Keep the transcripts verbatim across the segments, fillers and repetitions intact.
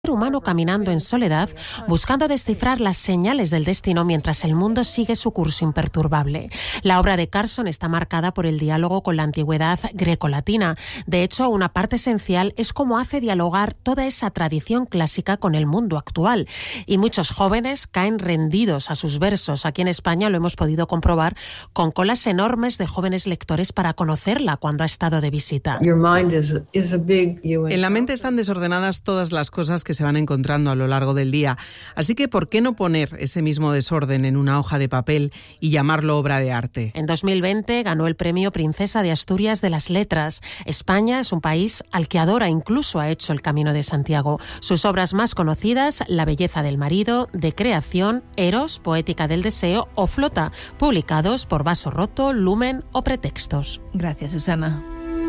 humano caminando en soledad, buscando descifrar las señales del destino mientras el mundo sigue su curso imperturbable. La obra de Carson está marcada por el diálogo con la antigüedad grecolatina. De hecho, una parte esencial es cómo hace dialogar toda esa tradición clásica con el mundo actual. Y muchos jóvenes caen rendidos a sus versos. Aquí en España lo hemos podido comprobar con colas enormes de jóvenes lectores para conocerla cuando ha estado de visita. En la mente están desordenadas todas las cosas que se van encontrando a lo largo del día. Así que, ¿por qué no poner ese mismo desorden en una hoja de papel y llamarlo obra de arte? En dos mil veinte ganó el premio Princesa de Asturias de las Letras. España es un país al que adora, incluso ha hecho el Camino de Santiago. Sus obras más conocidas, La belleza del marido, De creación, Eros, Poética del deseo o Flota, publicados por Vaso Roto, Lumen o Pretextos. Gracias, Susana.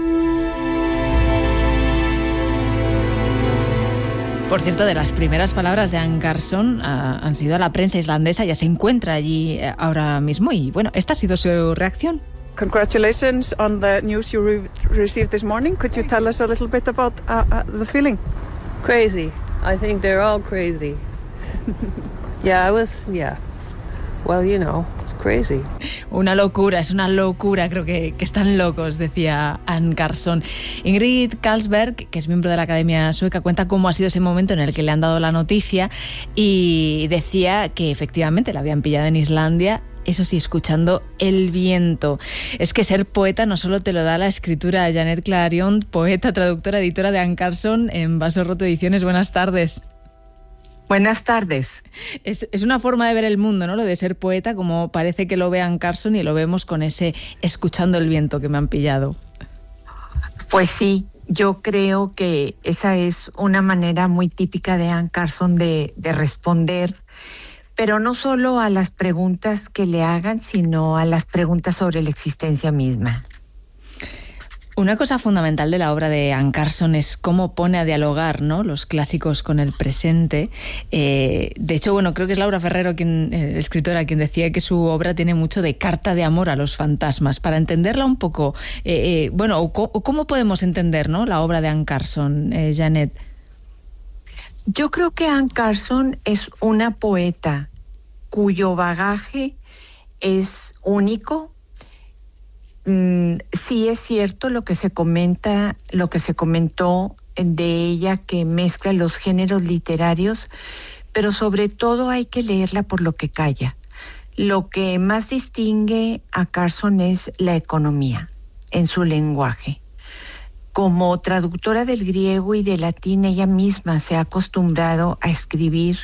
Por cierto, de las primeras palabras de Anne Carson uh, han sido a la prensa islandesa, ya se encuentra allí uh, ahora mismo y bueno, esta ha sido su reacción. Congratulations on the news you re- received this morning. Could you tell us a little bit about uh, uh, the feeling? Crazy. I think they're all crazy. Yeah, I was, yeah. Well, you know. Crazy. Una locura, es una locura, creo que, que están locos, decía Anne Carson. Ingrid Carlsberg, que es miembro de la Academia Sueca, cuenta cómo ha sido ese momento en el que le han dado la noticia y decía que efectivamente la habían pillado en Islandia, eso sí, escuchando el viento. Es que ser poeta no solo te lo da la escritura. Janet Clarion, poeta, traductora, editora de Anne Carson en Vaso Roto Ediciones. Buenas tardes. Buenas tardes. Es, es una forma de ver el mundo, ¿no? Lo de ser poeta, como parece que lo ve Anne Carson y lo vemos con ese escuchando el viento que me han pillado. Pues sí, yo creo que esa es una manera muy típica de Anne Carson de, de responder, pero no solo a las preguntas que le hagan, sino a las preguntas sobre la existencia misma. Una cosa fundamental de la obra de Anne Carson es cómo pone a dialogar, ¿no?, los clásicos con el presente. Eh, de hecho, bueno, creo que es Laura Ferrero, quien, eh, escritora, quien decía que su obra tiene mucho de carta de amor a los fantasmas. Para entenderla un poco, eh, eh, bueno, o, o ¿cómo podemos entender, ¿no?, la obra de Anne Carson, eh, Janet? Yo creo que Anne Carson es una poeta cuyo bagaje es único. Mm, sí es cierto lo que se comenta, lo que se comentó de ella, que mezcla los géneros literarios, pero sobre todo hay que leerla por lo que calla. Lo que más distingue a Carson es la economía en su lenguaje. Como traductora del griego y del latín, ella misma se ha acostumbrado a escribir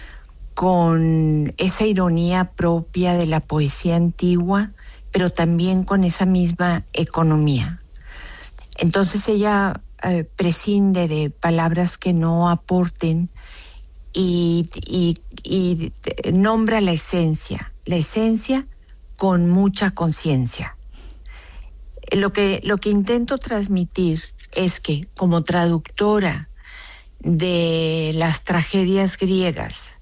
con esa ironía propia de la poesía antigua, pero también con esa misma economía. Entonces ella eh, prescinde de palabras que no aporten y, y, y nombra la esencia, la esencia con mucha conciencia. Lo que, lo que intento transmitir es que como traductora de las tragedias griegas,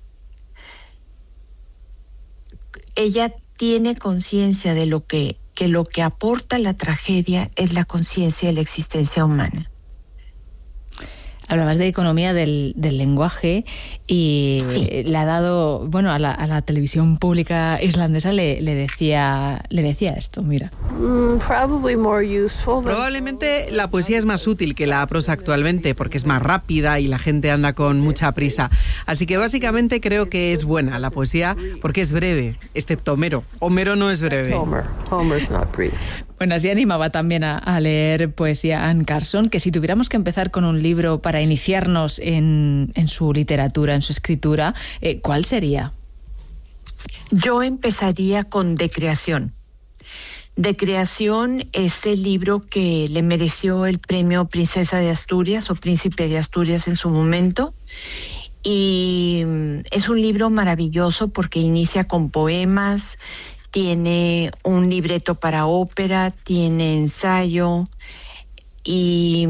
ella tiene conciencia de lo que, que lo que aporta la tragedia es la conciencia de la existencia humana. Hablabas de economía del, del lenguaje y sí. le ha dado, bueno, a la, a la televisión pública islandesa le, le decía le decía esto, mira. Mm, probably more useful. Probablemente la poesía es más útil que la prosa actualmente porque es más rápida y la gente anda con mucha prisa. Así que básicamente creo que es buena la poesía porque es breve, excepto Homero. Homero no es breve. Homer. Homer's not brief. Bueno, así animaba también a, a leer poesía Anne Carson, que si tuviéramos que empezar con un libro para iniciarnos en, en su literatura, en su escritura, eh, ¿cuál sería? Yo empezaría con De creación. De creación es el libro que le mereció el premio Princesa de Asturias o Príncipe de Asturias en su momento. Y es un libro maravilloso porque inicia con poemas, tiene un libreto para ópera, tiene ensayo y,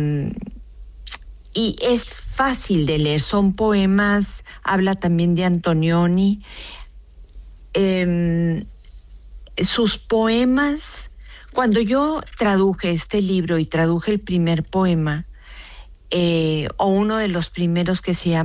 y es fácil de leer. Son poemas, habla también de Antonioni. Eh, sus poemas, cuando yo traduje este libro y traduje el primer poema, eh, o uno de los primeros que se llama